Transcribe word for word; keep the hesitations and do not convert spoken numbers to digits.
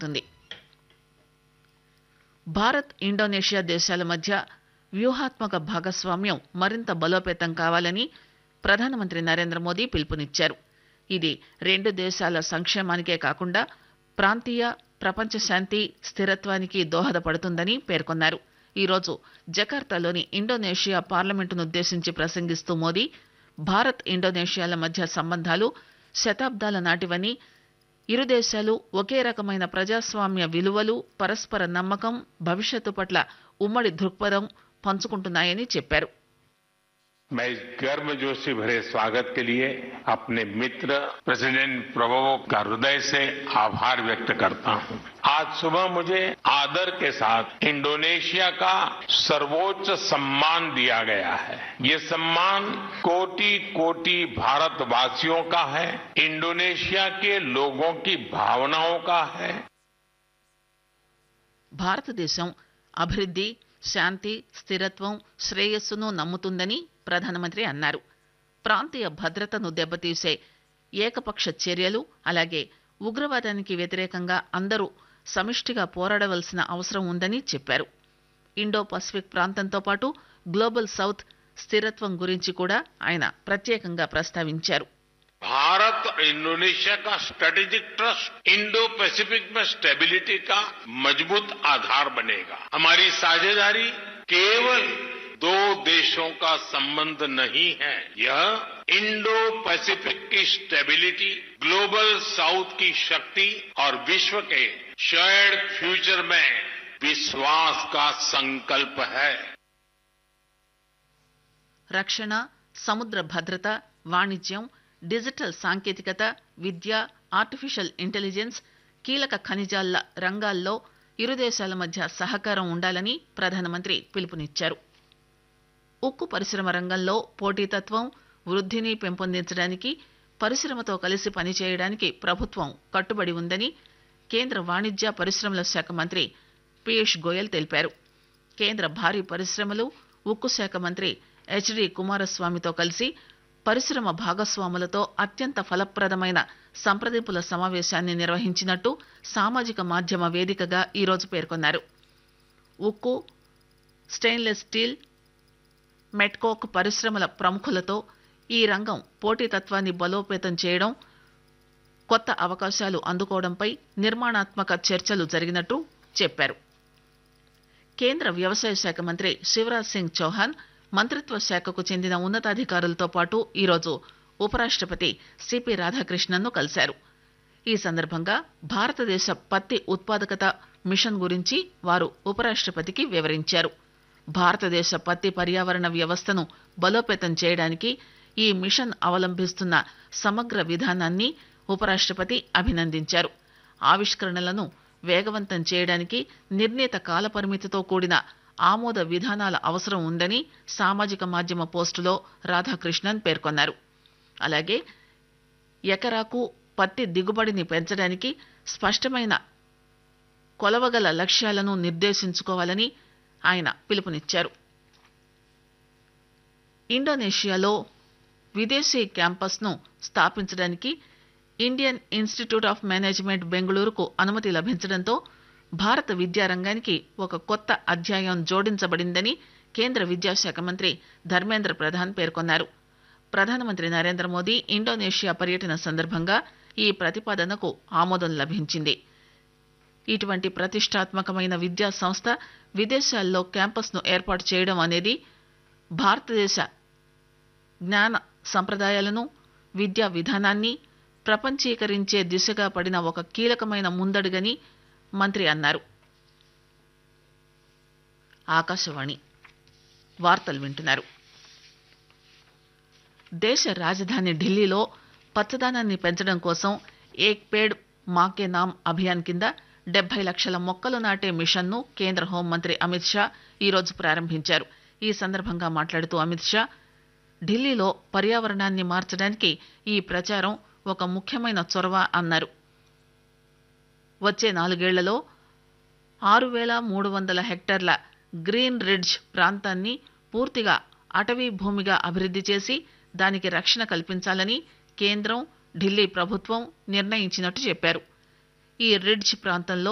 కొనసాగుతుంది. భారత్ ఇండోనేషియా దేశాల మధ్య వ్యూహాత్మక భాగస్వామ్యం మరింత బలోపేతం కావాలని ప్రధానమంత్రి నరేంద్ర మోదీ పిలుపునిచ్చారు. ఇది రెండు దేశాల సంక్షేమానికే కాకుండా ప్రాంతీయ, ప్రపంచ శాంతి, స్థిరత్వానికి దోహదపడుతుందని పేర్కొన్నారు. ఈరోజు జకార్తాలోని ఇండోనేషియా పార్లమెంటునుద్దేశించి ప్రసంగిస్తూ మోదీ భారత్ ఇండోనేషియాల మధ్య సంబంధాలు శతాబ్దాల నాటివని, ఇరు దేశాలు ఒకే రకమైన ప్రజాస్వామ్య విలువలు, పరస్పర నమ్మకం, భవిష్యత్తు పట్ల ఉమ్మడి దృక్పథం పంచుకుంటున్నాయని చెప్పారు. मैं इस गर्मजोशी भरे स्वागत के लिए अपने मित्र प्रेसिडेंट प्रबोवो का हृदय से आभार व्यक्त करता हूं. आज सुबह मुझे आदर के साथ इंडोनेशिया का सर्वोच्च सम्मान दिया गया है. ये सम्मान कोटि कोटि भारतवासियों का है, इंडोनेशिया के लोगों की भावनाओं का है. భారతదేశం అభివృద్ధి, శాంతి, స్థిరత్వం, శ్రేయస్సును నమ్ముతుందని ప్రధానమంత్రి అన్నారు. ప్రాంతీయ భద్రతను దెబ్బతీసే ఏకపక్ష చర్యలు, అలాగే ఉగ్రవాదానికి వ్యతిరేకంగా అందరూ సమిష్టిగా పోరాడవలసిన అవసరం ఉందని చెప్పారు. ఇండో పసిఫిక్ ప్రాంతంతో పాటు గ్లోబల్ సౌత్ స్థిరత్వం గురించి కూడా ఆయన ప్రత్యేకంగా ప్రస్తావించారు. भारत और इंडोनेशिया का स्ट्रेटेजिक ट्रस्ट इंडो पैसिफिक में स्टेबिलिटी का मजबूत आधार बनेगा. हमारी साझेदारी केवल दो देशों का संबंध नहीं है, यह इंडो पैसिफिक की स्टेबिलिटी, ग्लोबल साउथ की शक्ति और विश्व के शेयर्ड फ्यूचर में विश्वास का संकल्प है. రక్షణ, సముద్ర భద్రత, వాణిజ్యం, డిజిటల్ సాంకేతికత, విద్య, ఆర్టిఫిషియల్ ఇంటెలిజెన్స్, కీలక ఖనిజాల రంగాల్లో ఇరు దేశాల మధ్య సహకారం ఉండాలని ప్రధానమంత్రి పిలుపునిచ్చారు. ఉక్కు పరిశ్రమ రంగంలో పోటీతత్వం, వృద్ధిని పెంపొందించడానికి, పరిశ్రమతో కలిసి పనిచేయడానికి ప్రభుత్వం కట్టుబడి ఉందని కేంద్ర వాణిజ్య పరిశ్రమల శాఖ మంత్రి పీయూష్ గోయల్ తెలిపారు. కేంద్ర భారీ పరిశ్రమలు, ఉక్కు శాఖ మంత్రి హెచ్డి కుమారస్వామితో కలిసి పరిశ్రమ భాగస్వాములతో అత్యంత ఫలప్రదమైన సంప్రదింపుల సమావేశాన్ని నిర్వహించినట్టు సామాజిక మాధ్యమ వేదికగా ఈరోజు పేర్కొన్నారు. ఉక్కు, స్టెయిన్లెస్ స్టీల్, మెట్కోక్ పరిశ్రమల ప్రముఖులతో ఈ రంగం పోటీతత్వాన్ని బలోపేతం చేయడం, కొత్త అవకాశాలు అందుకోవడంపై నిర్మాణాత్మక చర్చలు జరిగినట్టు చెప్పారు. కేంద్ర వ్యవసాయ శాఖ మంత్రి శివరాజ్ సింగ్ చౌహాన్ మంత్రిత్వ శాఖకు చెందిన ఉన్నతాధికారులతో పాటు ఈరోజు ఉపరాష్ట్రపతి సిపి రాధాకృష్ణన్ను కలిశారు. ఈ సందర్భంగా భారతదేశ పత్తి ఉత్పాదకత మిషన్ గురించి వారు ఉపరాష్ట్రపతికి వివరించారు. భారతదేశ పత్తి పర్యావరణ వ్యవస్థను బలోపేతం చేయడానికి ఈ మిషన్ అవలంబిస్తున్న సమగ్ర విధానాన్ని ఉపరాష్ట్రపతి అభినందించారు. ఆవిష్కరణలను వేగవంతం చేయడానికి నిర్ణీత కాలపరిమితితో కూడిన ఆమోద విధానాల అవసరం ఉందని సామాజిక మాధ్యమ పోస్టులో రాధాకృష్ణన్ పేర్కొన్నారు. అలాగే ఎకరాకు పత్తి దిగుబడిని పెంచడానికి స్పష్టమైన కొలవగల లక్ష్యాలను నిర్దేశించుకోవాలని ఆయన పిలుపునిచ్చారు. ఇండోనేషియాలో విదేశీ క్యాంపస్ను స్థాపించడానికి ఇండియన్ ఇన్స్టిట్యూట్ ఆఫ్ మేనేజ్మెంట్ బెంగళూరుకు అనుమతి లభించడంతో భారత విద్యారంగానికి ఒక కొత్త అధ్యాయం జోడించబడిందని కేంద్ర విద్యాశాఖ మంత్రి ధర్మేంద్ర ప్రధాన్ పేర్కొన్నారు. ప్రధానమంత్రి నరేంద్ర మోదీ ఇండోనేషియా పర్యటన సందర్భంగా ఈ ప్రతిపాదనకు ఆమోదం లభించింది. ఇటువంటి ప్రతిష్టాత్మకమైన విద్యా సంస్థ విదేశాల్లో క్యాంపస్ను ఏర్పాటు చేయడం అనేది భారతదేశ జ్ఞాన సంప్రదాయాలను, విద్యా విధానాన్ని ప్రపంచీకరించే దిశగా పడిన ఒక కీలకమైన ముందడుగని మంత్రి అన్నారు. ఆకాశవాణి వార్తలు వింటున్నారు. దేశ రాజధాని ఢిల్లీలో పచ్చదనాన్ని పెంచడం కోసం ఏక్ పేడ్ మాకే నామ్ అభియాన్ కింద డెబ్బై లక్షల మొక్కలు నాటే మిషన్ను కేంద్ర హోంమంత్రి అమిత్ షా ఈరోజు ప్రారంభించారు. ఈ సందర్భంగా మాట్లాడుతూ అమిత్ షా ఢిల్లీలో పర్యావరణాన్ని మార్చడానికి ఈ ప్రచారం ఒక ముఖ్యమైన చొరవ అన్నారు. వచ్చే నాలుగేళ్లలో ఆరు వేల మూడు వందల హెక్టార్ల గ్రీన్ రిడ్జ్ ప్రాంతాన్ని పూర్తిగా అటవీ భూమిగా అభివృద్ధి చేసి దానికి రక్షణ కల్పించాలని కేంద్రం, ఢిల్లీ ప్రభుత్వం నిర్ణయించినట్టు చెప్పారు. ఈ రిడ్జ్ ప్రాంతంలో